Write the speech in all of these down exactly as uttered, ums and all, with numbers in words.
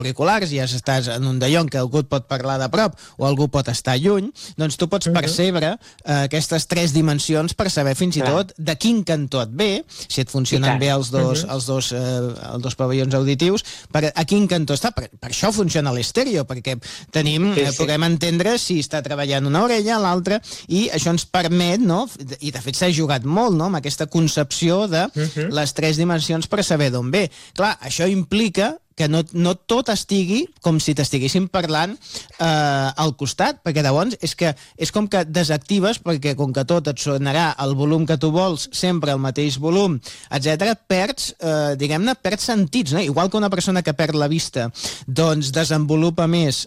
auriculars, ja estàs en un dalló que algú et pot parlar de prop o algú pot estar lluny, doncs tu pots percebre uh, aquestes tres dimensions per saber fins i tot de quin cantó et ve, si et funcionen bé els dos, els dos, uh, els dos pavellons auditius, per a quin cantó està. Per, per això funciona l'estèreo, perquè tenim, sí, sí. podem entendre si està treballant una orella, l'altra, i això ens permet, no? I de fet s'ha jugat molt, no?, amb aquesta concepció de uh-huh. les tres dimensions per saber d'on ve. Clar, això implica que no, no tot estigui com si t'estiguessin parlant eh, al costat, perquè llavors és que és com que desactives, perquè com que tot et sonarà el volum que tu vols, sempre el mateix volum, etcètera, perds, eh, diguem-ne, perds sentits, no? Igual que una persona que perd la vista, doncs desenvolupa més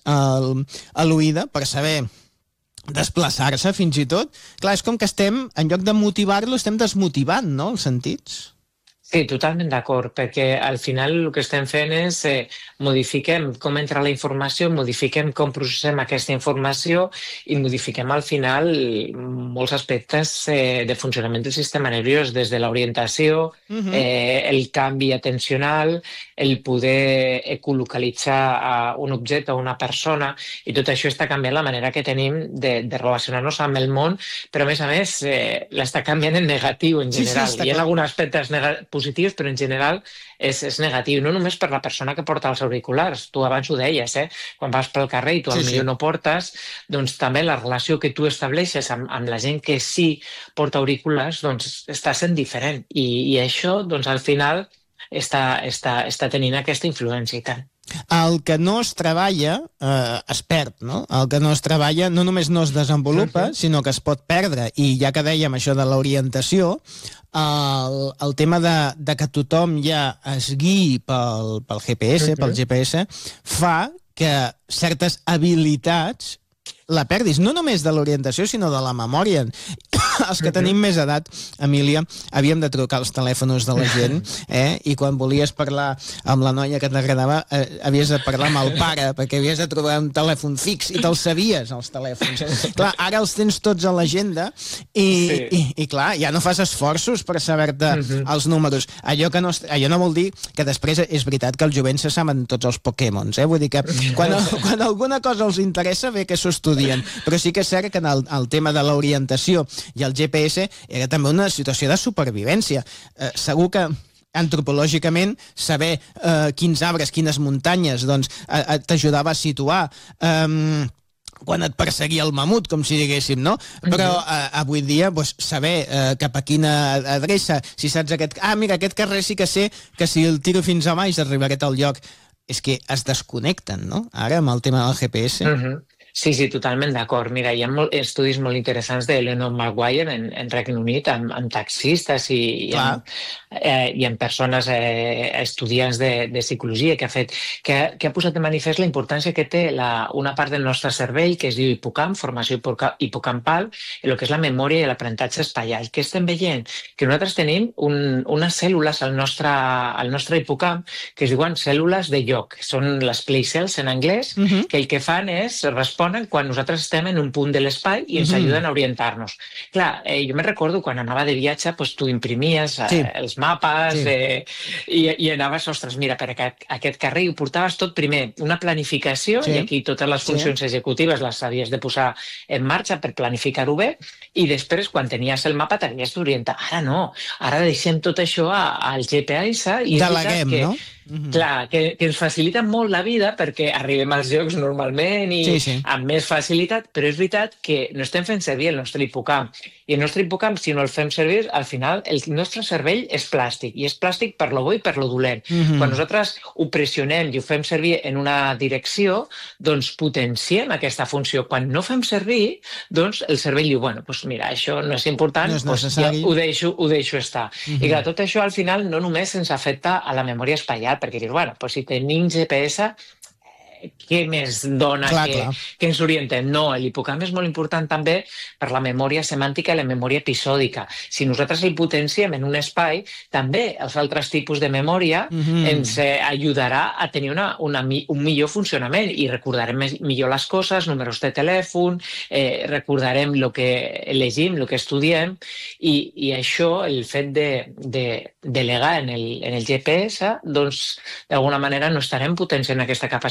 l'oïda per saber desplaçar-se fins i tot. Clar, és com que estem, en lloc de motivar-lo, estem desmotivant, no?, els sentits. Sí, totalment d'acord, perquè al final el que estem fent és eh, modifiquem com entra la informació, modifiquem com processem aquesta informació i modifiquem al final molts aspectes eh, de funcionament del sistema nerviós, des de l'orientació, uh-huh. eh, el canvi atencional, el poder ecolocalitzar a un objecte o una persona, i tot això està canviant la manera que tenim de, de relacionar-nos amb el món, però a més a més eh, l'està canviant en negatiu en general. Sí, sí, hi ha alguns aspectes negatius positius, però en general és, és negatiu, no només per la persona que porta els auriculars, tu abans ho deies, eh? Quan vas pel carrer i tu sí, potser sí. no portes, doncs també la relació que tu estableixes amb, amb la gent que sí porta auriculars, doncs està sent diferent, i, i això doncs al final està, està, està tenint aquesta influència i tant. El que no es treballa eh, es perd, no? El que no es treballa no només no es desenvolupa, uh-huh. sinó que es pot perdre. I ja que dèiem això de l'orientació, el, el tema de, de que tothom ja es guiï pel, pel G P S, uh-huh. pel G P S, fa que certes habilitats la perdis, no només de l'orientació, sinó de la memòria. Els que tenim més edat, Emília, havíem de trucar els telèfons de la gent, eh? I quan volies parlar amb la noia que t'agradava, eh, havies de parlar amb el pare, perquè havies de trobar un telèfon fix, i te'ls sabies, els telèfons. Clar, ara els tens tots a l'agenda, i, sí. i, i clar, ja no fas esforços per saber-te uh-huh. els números. Allò, que no, allò no vol dir que després és veritat que els jovents se saben tots els Pokémons, eh? Vull dir que quan, quan alguna cosa els interessa, bé que s'ho estudien, però sí que és cert que en el, el tema de l'orientació i el G P S era també una situació de supervivència. Eh, segur que antropològicament saber eh, quins arbres, quines muntanyes, doncs eh, t'ajudava a situar eh, quan et perseguia el mamut, com si diguéssim, no? Però eh, avui dia doncs, saber eh, cap a quina adreça, si saps aquest... Ah, mira, aquest carrer sí que sé que si el tiro fins a baix arribaré al lloc. És que es desconnecten, no? Ara, amb el tema del G P S. Uh-huh. Sí, sí, totalment d'acord. Mira, hi ha molt, estudis molt interessants de Eleanor Maguire en, en Regne Unit, amb, amb taxistes i, i, amb, eh, i amb persones, eh, estudiants de, de psicologia, que ha fet, que, que ha posat de manifest la importància que té la, una part del nostre cervell, que es diu hipocamp, formació hipocampal, i el que és la memòria i l'aprenentatge espaial. Què estem veient? Que nosaltres tenim un, unes cèl·lules al nostre, al nostre hipocamp que es diuen cèl·lules de lloc. Són les play cells en anglès, uh-huh. que el que fan és respondre quan nosaltres estem en un punt de l'espai i ens ajuden a orientar-nos. Clar, eh, jo me recordo quan anava de viatge, pues, tu imprimies eh, sí. els mapes sí. eh, i, i anaves, ostres, mira, per aquest, aquest carrer ho portaves tot primer, una planificació, sí. i aquí totes les funcions sí. executives les havies de posar en marxa per planificar-ho bé, i després, quan tenies el mapa, t'havies d'orientar. Ara no, ara deixem tot això a, al G P S i és Deleguem, que, no? Mm-hmm. Clar, que, que ens facilita molt la vida perquè arribem als llocs normalment i sí, sí. amb més facilitat, però és veritat que no estem fent servir el nostre hipocamp. I el nostre hipocamp, si no el fem servir, al final el nostre cervell és plàstic, i és plàstic per lo bo i per lo dolent. Mm-hmm. Quan nosaltres ho pressionem i ho fem servir en una direcció, doncs potenciem aquesta funció. Quan no fem servir, doncs el cervell diu, bueno, doncs mira, això no és important, no és doncs ja ho deixo, ho deixo estar. Mm-hmm. I clar, tot això al final no només ens afecta a la memòria espaial, perquè dius, bueno, doncs si tenim G P S, què més dona clar, que, clar. que ens orientem? No, l'hipocamp és molt important també per la memòria semàntica i la memòria episòdica. Si nosaltres el potenciem en un espai, també els altres tipus de memòria mm-hmm. ens eh, ajudarà a tenir una, una, un millor funcionament i recordarem més, millor les coses, números de telèfon, eh, recordarem el que llegim, el que estudiem, i, i això, el fet de, de delegar en el, en el G P S, doncs d'alguna manera no estarem potenciant aquesta capacitat